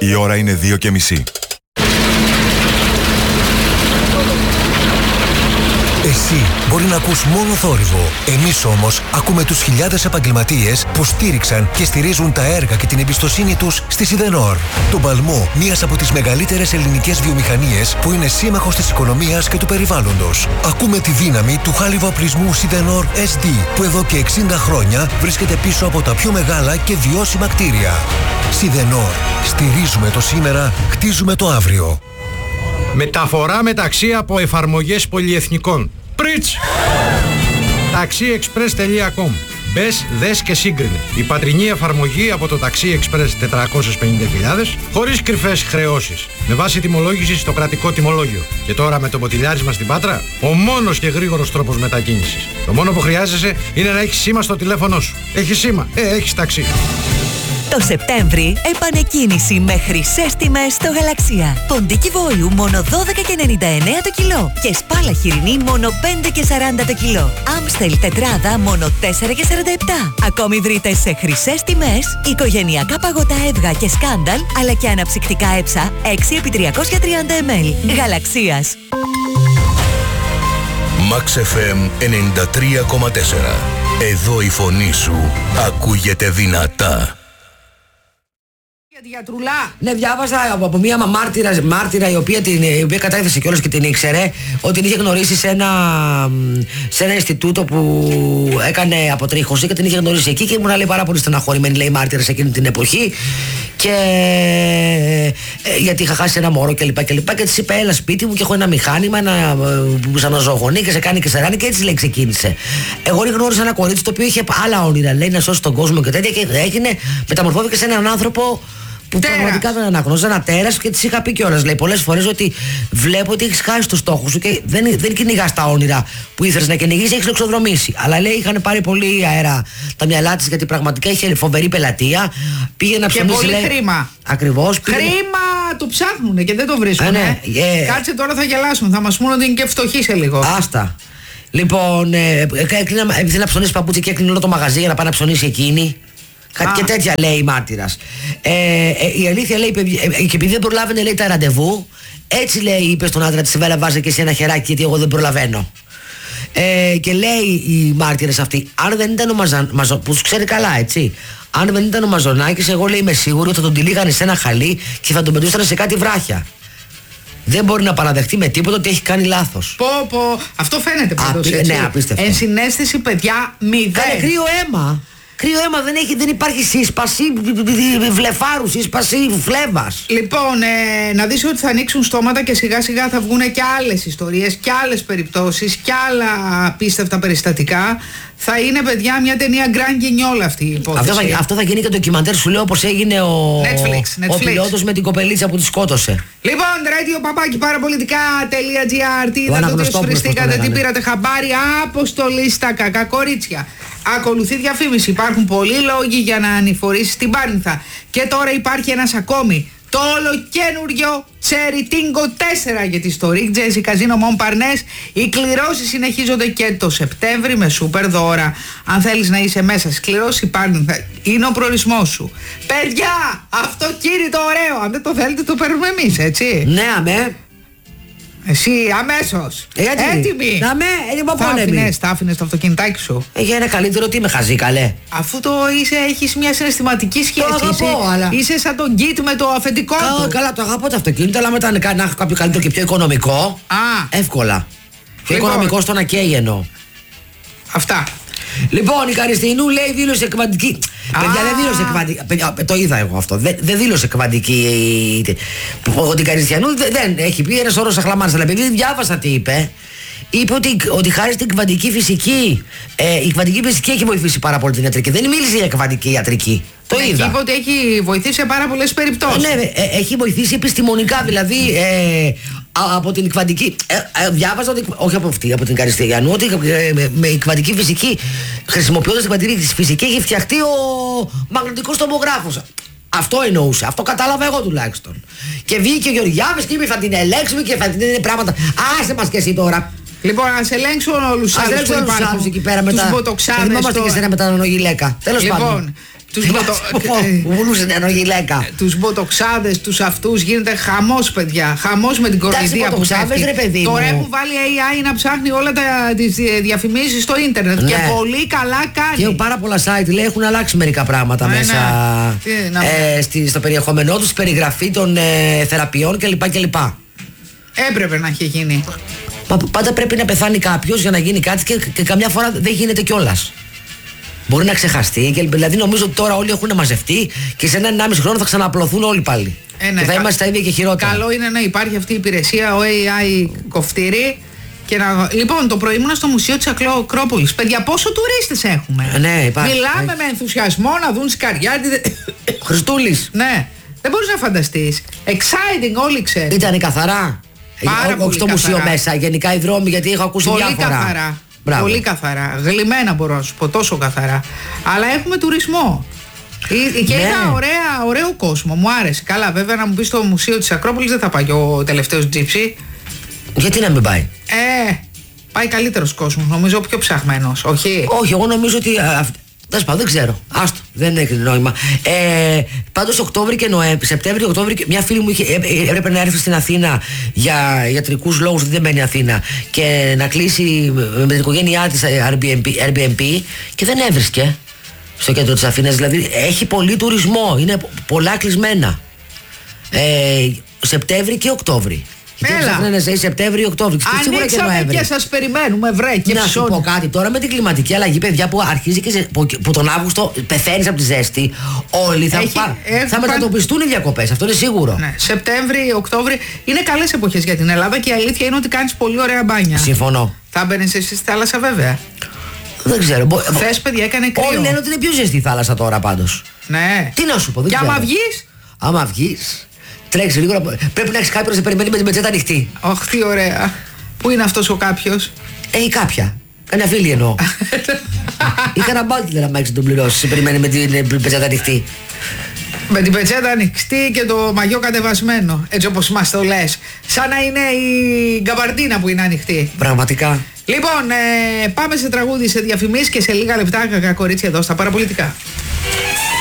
Η ώρα είναι 2:30. Εσύ μπορεί να ακούς μόνο θόρυβο. Εμείς όμως ακούμε τους χιλιάδες επαγγελματίες που στήριξαν και στηρίζουν τα έργα και την εμπιστοσύνη τους στη Σιδενόρ. Τον παλμό μιας από τις μεγαλύτερες ελληνικές βιομηχανίες που είναι σύμμαχος της οικονομίας και του περιβάλλοντος. Ακούμε τη δύναμη του χάλιβα-οπλισμού Σιδενόρ SD που εδώ και 60 χρόνια βρίσκεται πίσω από τα πιο μεγάλα και βιώσιμα κτίρια. Σιδενόρ. Στηρίζουμε το σήμερα, χτίζουμε το αύριο. Μεταφορά μεταξύ από εφαρμογές πολυεθνικών. Πριτς! taxiexpress.com. Μπες, δες και σύγκρινε. Η πατρινή εφαρμογή από το Taxi Express 450.000 χωρίς κρυφές χρεώσεις. Με βάση τιμολόγηση στο κρατικό τιμολόγιο. Και τώρα με το μποτιλιάρισμα στην Πάτρα, ο μόνος και γρήγορος τρόπος μετακίνησης. Το μόνο που χρειάζεσαι είναι να έχεις σήμα στο τηλέφωνο σου. Έχεις σήμα, έχεις ταξί. Το Σεπτέμβρη, επανεκκίνηση με χρυσές τιμές στο Γαλαξία. Ποντίκι βόλου μόνο 12,99 το κιλό και σπάλα χοιρινή μόνο 5,40 το κιλό. Άμστελ τετράδα μόνο 4,47. Ακόμη βρείτε σε χρυσές τιμές οικογενειακά παγωτά έβγα και σκάνταλ, αλλά και αναψυκτικά έψα 6x330 ml. Γαλαξίας. Max FM 93,4. Εδώ η φωνή σου ακούγεται δυνατά. Για τη γιατρουλά. Ναι, διάβασα από μία μάρτυρα η οποία κατέθεσε κιόλας και την ήξερε, ότι την είχε γνωρίσει σε ένα Ινστιτούτο που έκανε αποτρίχωση και την είχε γνωρίσει εκεί και ήμουν, λέει, πάρα πολύ στεναχωρημένη, λέει, μάρτυρα σε εκείνη την εποχή. Και γιατί είχα χάσει ένα μωρό κλπ. Και της είπε, έλα σπίτι μου και έχω ένα μηχάνημα, που σαν ζωογονεί και σε κάνει και σε ράνει, και έτσι, λέει, ξεκίνησε. Εγώ γνώρισα ένα κορίτσι το οποίο είχε άλλα όνειρα, λέει, να σώσει τον κόσμο και τέτοια, και μεταμορφώθηκε σε έναν άνθρωπο που πραγματικά δεν αναγνώριζα, ένα τέρας, και της είχα πει κιόλας, λέει, πολλές φορές ότι βλέπω ότι έχεις χάσει τους στόχους σου και δεν κυνηγάς τα όνειρα που ήθελες να κυνηγείς, έχεις εξοδρομήσει. Αλλά, λέει, είχαν πάρει πολύ αέρα τα μυαλά της, γιατί πραγματικά είχε φοβερή πελατεία. Πήγε να ψωνίσει. Και πολύ χρήμα. Ακριβώς. Χρήμα το ψάχνουνε και δεν το βρίσκουνε. Ναι. Κάτσε τώρα, θα γελάσουν. Θα μας πούνε ότι είναι και φτωχή σε λίγο. Άστα. Λοιπόν, ήθελε να ψωνίσει παπούτσι και έκλεινε όλο το μαγαζί για να πάει να ψωνίσει εκείνη. Κάτι και τέτοια, λέει η μάρτυρας. Η αλήθεια, λέει, και επειδή δεν προλάβαινε, λέει, τα ραντεβού, έτσι, λέει, είπε στον άντρα της, Βέλα, βάζε και εσύ ένα χεράκι, γιατί εγώ δεν προλαβαίνω. Και λέει η μάρτυρας αυτή, αν δεν ήταν ο Μαζονάκης, που τους ξέρει καλά, έτσι, αν δεν ήταν ο Μαζονάκης, εγώ, λέει, είμαι σίγουρη ότι θα τον τυλίγανε σε ένα χαλί και θα τον πετούσαν σε κάτι βράχια. Δεν μπορεί να παραδεχτεί με τίποτα ότι έχει κάνει λάθος. Αυτό φαίνεται πάντως, έτσι. Ναι, απίστευτο. Ενσυναίσθηση, παιδιά, 0. Κάνε κρύο αίμα. Κρύο αίμα, δεν υπάρχει σύσπαση βλεφάρου, σύσπαση φλέβας. Λοιπόν, να δεις ότι θα ανοίξουν στόματα και σιγά σιγά θα βγουν και άλλες ιστορίες και άλλες περιπτώσεις και άλλα απίστευτα περιστατικά. Θα είναι, παιδιά, μια ταινία Grand Guignol αυτή η υπόθεση. Αυτό θα γίνει και ντοκιμαντέρ, σου λέω, όπως έγινε ο πιλότος με την κοπελίτσα που τη σκότωσε. Λοιπόν, radio-parapolitica.gr. Τι είδατε, τι εσφριστήκατε, τι πήρατε χαμπάρι? Αποστολή στα κακά κορίτσια. Ακολουθεί διαφήμιση. Υπάρχουν πολλοί λόγοι για να ανηφορήσεις την Πάρνηθα. Και τώρα υπάρχει ένας ακόμη. Το ολοκένουργιο Cherry Tingo 4, γιατί στο Rick Jazzy Casino Montparnasse οι κληρώσεις συνεχίζονται και το Σεπτέμβρη με σούπερ δώρα. Αν θέλεις να είσαι μέσα στις κληρώσεις, η Πάρνηθα είναι ο προορισμός σου. Παιδιά, αυτοκίνητο ωραίο. Αν δεν το θέλετε, το παίρνουμε εμείς, έτσι. Ναι, αμέ. Εσύ αμέσως. Έτοιμη. Θα άφηνες το αυτοκινητάκι σου. Για ένα καλύτερο, τι με χαζεί, καλέ. Αφού έχεις μια συναισθηματική σχέση. Το αγαπώ, αλλά είσαι σαν τον Γκίτ με το αφεντικό του. Καλά, το αγαπώ το αυτοκίνητο, αλλά μετά να έχω κάποιο καλύτερο και πιο οικονομικό. Εύκολα. Πιο οικονομικό στο να καίει εννοώ. Αυτά. Λοιπόν, η Καριστινού, λέει, δήλωσε εκβατική. Παιδιά, δεν δήλωσε εκβατική. Το είδα εγώ αυτό. Δεν δήλωσε εκβατική. Ότι η Καριστιανού δεν έχει πει ένα όρο αχλαμάρες. Αλλά επειδή διάβασα τι είπε, είπε ότι χάρη στην κβαντική φυσική, η κβαντική φυσική έχει βοηθήσει πάρα πολύ την ιατρική. Δεν μίλησε για κβαντική ιατρική. Το είδα. Είπε ότι έχει βοηθήσει σε πάρα πολλές περιπτώσεις. Ναι, έχει βοηθήσει επιστημονικά, δηλαδή. Από την κβαντική. Διάβαζα ότι. Όχι από αυτή, από την Καριστιανού, ότι με η κβαντική φυσική, χρησιμοποιώντας την κβαντική φυσική, έχει φτιαχτεί ο μαγνητικός τομογράφος. Αυτό εννοούσε. Αυτό κατάλαβα εγώ τουλάχιστον. Και βγήκε ο Γεωργιάδης και είπε, θα την ελέγξουμε και θα την είναι πράγματα. Άσε μας και εσύ τώρα. Λοιπόν, ας ελέγξουν όλους τους άλλους που υπάρχουν. Εκεί πέρα μετά. Τους μποτοξάδες. Θυμόμαστε και σε ένα μετανογιλέκα. Τέλος πάντων. Βουλούσε νεανό γυλαίκα. Τους μποτοξάδες, τους αυτούς, γίνεται χαμός, παιδιά. Χαμός με την κοροϊδία που πέφτει. Τώρα έχουν βάλει AI να ψάχνει όλα τις διαφημίσεις στο ίντερνετ. Ναι. Και πολύ καλά κάνει. Και πάρα πολλά site λέει έχουν αλλάξει μερικά πράγματα μέσα στο περιεχόμενό τους, περιγραφή των θεραπείων κλπ. Έπρεπε να έχει γίνει. Πάντα πρέπει να πεθάνει κάποιος για να γίνει κάτι και καμιά φορά δεν γίνεται κιόλας. Μπορεί να ξεχαστεί, δηλαδή νομίζω ότι τώρα όλοι έχουν μαζευτεί και σε 1,5 χρόνο θα ξαναπλωθούν όλοι πάλι. Ναι, και θα είμαστε τα ίδια και χειρότερα. Καλό είναι να υπάρχει αυτή η υπηρεσία, ο AI κοφτήρι. Λοιπόν, το πρωί ήμουνα στο Μουσείο της Ακρόπολης. Παιδιά, πόσο τουρίστες έχουμε. Ναι, υπάρχει. Μιλάμε με ενθουσιασμό να δουν Σκαριάτη. Χριστούλης. Ναι, δεν μπορείς να φανταστείς. Exciting, όλοι ξέρουν. Ήτανε καθαρά. Όχι στο μουσείο μέσα, γενικά οι δρόμοι, γιατί έχω ακούσει πολύ διάφορα. Καθαρά. Πολύ καθαρά. Γλυμμένα μπορώ να σου πω, τόσο καθαρά. Αλλά έχουμε τουρισμό. Και είδα ωραίο κόσμο, μου άρεσε. Καλά, βέβαια να μου πει στο Μουσείο της Ακρόπολης δεν θα πάει και ο τελευταίος τζίψι. Γιατί να μην πάει? Πάει καλύτερος κόσμος, νομίζω πιο ψαχμένος, όχι? Όχι, εγώ νομίζω ότι. Δεν ξέρω. Άστο, δεν έχει νόημα. Πάντως Οκτώβρη και Σεπτέμβρη, Οκτώβρη, μια φίλη μου έπρεπε να έρθει στην Αθήνα για ιατρικούς λόγους, δεν μένει Αθήνα, και να κλείσει με την οικογένειά της Airbnb και δεν έβρισκε στο κέντρο της Αθήνας. Δηλαδή έχει πολύ τουρισμό, είναι πολλά κλεισμένα. Σεπτέμβρη και Οκτώβρη. Έλα. Σεπτέμβριο, Οκτώβριο. Ανοίξαμε και σας περιμένουμε, βρε. Και να σου πω κάτι τώρα με την κλιματική αλλαγή, παιδιά, που αρχίζει και που τον Αύγουστο πεθαίνεις από τη ζέστη. Όλοι θα μετατοπιστούν οι διακοπές. Αυτό είναι σίγουρο. Ναι. Σεπτέμβριο, Οκτώβριο είναι καλές εποχές για την Ελλάδα και η αλήθεια είναι ότι κάνεις πολύ ωραία μπάνια. Συμφωνώ. Θα μπαίνεις εσύ στη θάλασσα, βέβαια. Δεν ξέρω. Χθες, παιδιά, έκανε κρύο. Όλοι λένε ότι είναι πιο ζεστή η θάλασσα τώρα πάντως. Ναι. Τι να σου πω, δεν και ξέρω. άμα βγεις. Τρέξει λίγο. Πρέπει να έχει κάποιον να σε περιμένει με την πετσέτα ανοιχτή. Αχ, τι ωραία. Πού είναι αυτός ο κάποιος? Ή κάποια. Καμιά φίλη εννοώ. Είχα ένα μπάλτι να μ' τον πληρώσει. Σε περιμένει με την πετσέτα ανοιχτή. Με την πετσέτα ανοιχτή και το μαγιό κατεβασμένο. Έτσι όπως μας το λες. Σαν να είναι η γκαμπαρντίνα που είναι ανοιχτή. Πραγματικά. Λοιπόν, πάμε σε τραγούδι, σε διαφημίσεις και σε λίγα λεπτά, κακά κορίτσια, εδώ στα παραπολιτικά.